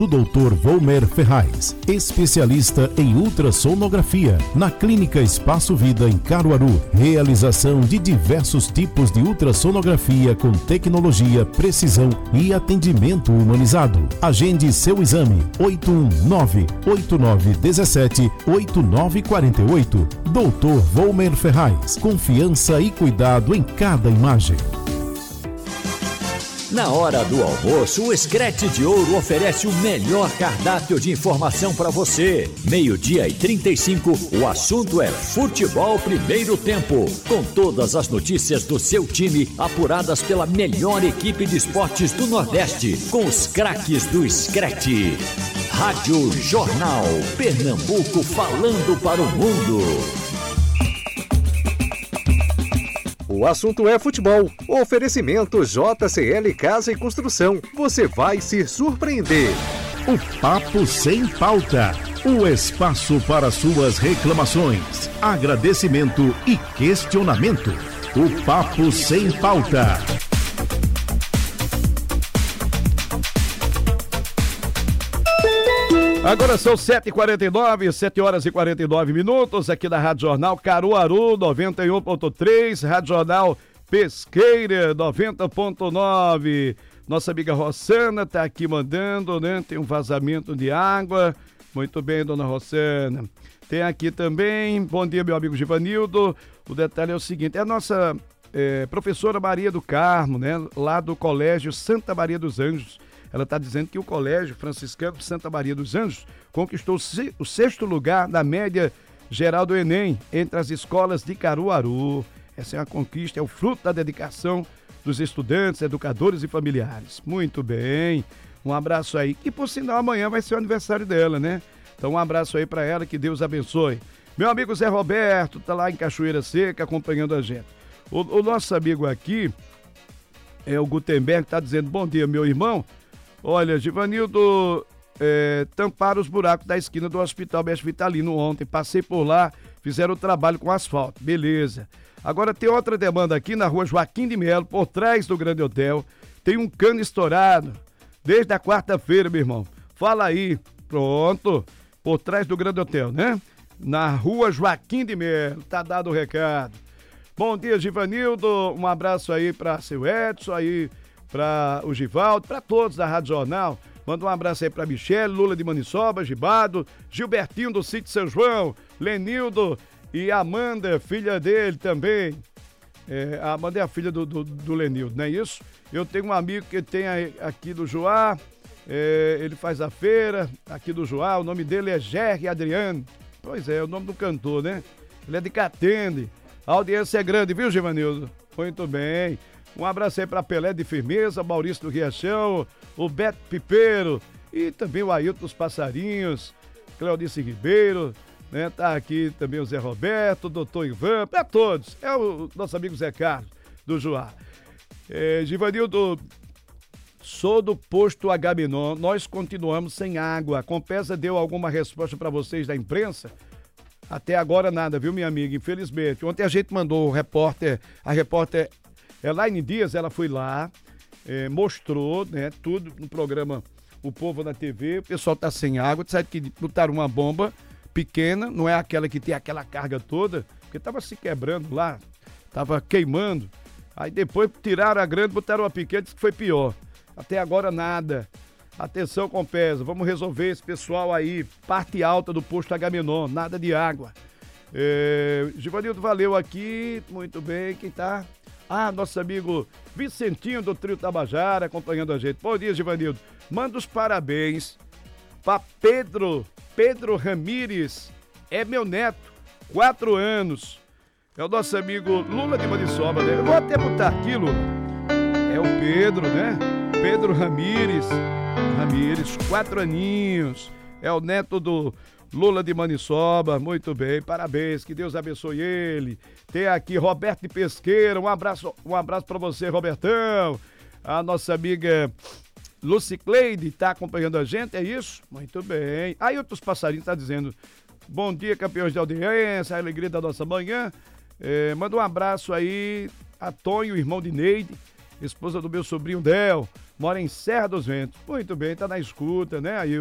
O Dr. Volmer Ferraz, especialista em ultrassonografia, na Clínica Espaço Vida em Caruaru. Realização de diversos tipos de ultrassonografia com tecnologia, precisão e atendimento humanizado. Agende seu exame 819-8917-8948. Dr. Volmer Ferraz, confiança e cuidado em cada imagem. Na hora do almoço, o Screte de Ouro oferece o melhor cardápio de informação para você. 12:35, o assunto é Futebol Primeiro Tempo, com todas as notícias do seu time apuradas pela melhor equipe de esportes do Nordeste, com os craques do Screte. Rádio Jornal, Pernambuco falando para o mundo. O assunto é futebol. Oferecimento JCL Casa e Construção. Você vai se surpreender. O Papo Sem Pauta. O espaço para suas reclamações, agradecimento e questionamento. O Papo Sem Pauta. Agora são 7h49, 7 horas e 49 minutos, aqui da Rádio Jornal Caruaru 91.3, Rádio Jornal Pesqueira 90.9. Nossa amiga Rossana tá aqui mandando, né? Tem um vazamento de água. Muito bem, dona Rossana. Tem aqui também, bom dia, meu amigo Givanildo. O detalhe é o seguinte, é a nossa professora Maria do Carmo, né? Lá do Colégio Santa Maria dos Anjos. Ela está dizendo que o Colégio Franciscano de Santa Maria dos Anjos conquistou o 6º lugar na média geral do Enem entre as escolas de Caruaru. Essa é uma conquista, é o fruto da dedicação dos estudantes, educadores e familiares. Muito bem, um abraço aí. E por sinal, amanhã vai ser o aniversário dela, né? Então um abraço aí para ela, que Deus abençoe. Meu amigo Zé Roberto está lá em Cachoeira Seca acompanhando a gente. O nosso amigo aqui, o Gutenberg, está dizendo, bom dia, meu irmão. Olha, Givanildo, tamparam os buracos da esquina do Hospital Mestre Vitalino ontem. Passei por lá, fizeram o trabalho com asfalto. Beleza. Agora tem outra demanda aqui na rua Joaquim de Melo, por trás do Grande Hotel. Tem um cano estourado desde a quarta-feira, meu irmão. Fala aí. Pronto. Por trás do Grande Hotel, né? Na rua Joaquim de Melo. Tá dado o recado. Bom dia, Givanildo. Um abraço aí para seu Edson, aí para o Givaldo, para todos da Rádio Jornal. Manda um abraço aí para Michele, Lula de Maniçoba, Gibado, Gilbertinho do Sítio São João, Lenildo e Amanda, filha dele também. A Amanda é a filha do Lenildo, não é isso? Eu tenho um amigo que tem aqui do Joá, ele faz a feira aqui do Joá, o nome dele é Gerry Adriano. Pois é o nome do cantor, né? Ele é de Catende. A audiência é grande, viu, Givanildo? Muito bem. Um abraço aí para Pelé de Firmeza, Maurício do Riachão, o Beto Pipeiro e também o Ailton dos Passarinhos, Cleodice Ribeiro, né? Tá aqui também o Zé Roberto, o doutor Ivan, para todos. É o nosso amigo Zé Carlos, do Joá. Givanildo, sou do posto Agamenon, nós continuamos sem água. A Compesa deu alguma resposta para vocês da imprensa? Até agora nada, viu, minha amiga? Infelizmente. Ontem a gente mandou a repórter Elaine Dias, ela foi lá, mostrou, né, tudo no programa O Povo na TV, o pessoal tá sem água, disseram que botaram uma bomba pequena, não é aquela que tem aquela carga toda, porque tava se quebrando lá, tava queimando, aí depois tiraram a grande, botaram uma pequena, disse que foi pior. Até agora nada. Atenção, Compesa, vamos resolver esse pessoal aí, parte alta do posto Agamenon, nada de água. Givanildo, valeu aqui, muito bem, quem tá? Nosso amigo Vicentinho do Trio Tabajara acompanhando a gente. Bom dia, Givanildo. Manda os parabéns para Pedro Ramires, é meu neto, 4 anos. É o nosso amigo Lula de Maniçoba, né? Eu vou até botar aqui, Lula. É o Pedro, né? Pedro Ramires, 4 aninhos. É o neto do Lula de Maniçoba, muito bem, parabéns, que Deus abençoe ele. Tem aqui Roberto de Pesqueira, um abraço para você, Robertão. A nossa amiga Lucicleide está acompanhando a gente, é isso? Muito bem. Aí outros passarinhos tá dizendo, bom dia, campeões de audiência, a alegria da nossa manhã. Manda um abraço aí a Tonho, irmão de Neide, esposa do meu sobrinho Del, mora em Serra dos Ventos. Muito bem, tá na escuta, né? Aí